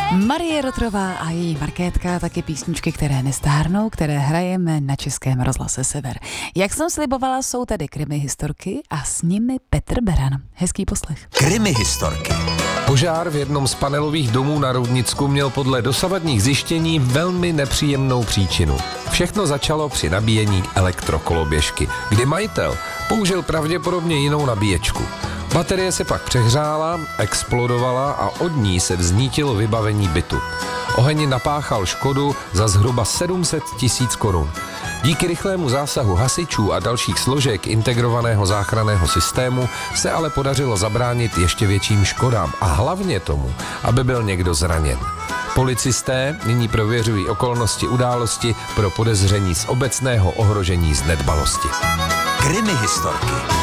Marie Rotrová a její Markétka, taky písničky, které nestárnou, které hrajeme na Českém rozhlase Sever. Jak jsem slibovala, jsou tady krimi historky a s nimi Petr Beran. Hezký poslech. Krimi historky. Požár v jednom z panelových domů na Roudnicku měl podle dosavadních zjištění velmi nepříjemnou příčinu. Všechno začalo při nabíjení elektrokoloběžky, kdy majitel použil pravděpodobně jinou nabíječku. Baterie se pak přehřála, explodovala a od ní se vznítilo vybavení bytu. Oheň napáchal škodu za zhruba 700 000 korun. Díky rychlému zásahu hasičů a dalších složek integrovaného záchranného systému se ale podařilo zabránit ještě větším škodám a hlavně tomu, aby byl někdo zraněn. Policisté nyní prověřují okolnosti události pro podezření z obecného ohrožení z nedbalosti. Krimi historky.